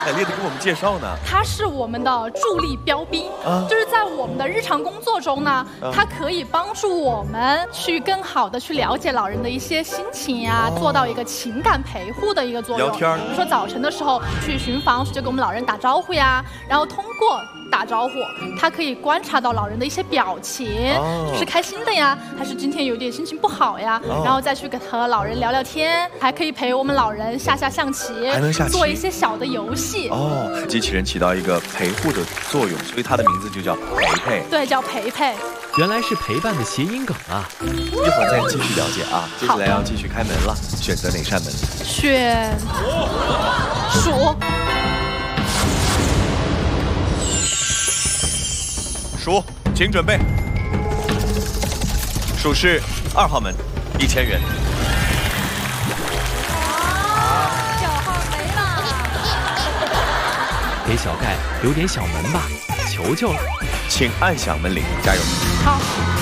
惨烈的给我们介绍呢。 它是我们的助力标兵，就是在我们的日常工作中呢，它可以帮助我们去更好的去了解老人的一些心情呀，做到一个情感陪护的一个作用。 聊天， 比如说早晨的时候去巡房时就跟我们老人打招呼呀，然后通过打招呼，它可以观察到老人的一些表情，是开心的呀，还是今天有点心情不好呀，然后再去和老人聊聊天，还可以陪我们老人下象棋， 还能下棋， 做一些小的游戏。 机器人起到一个陪护的作用，所以它的名字就叫陪陪。 对，叫陪陪。 原来是陪伴的谐音梗啊！ 一会儿再继续了解啊。接下来要继续开门了，选择哪扇门？ 选鼠。 鼠，请准备。鼠是2号门，1000元。 9号没了。 给小盖留点小门吧，求求了。 请按响门铃，加油。 好。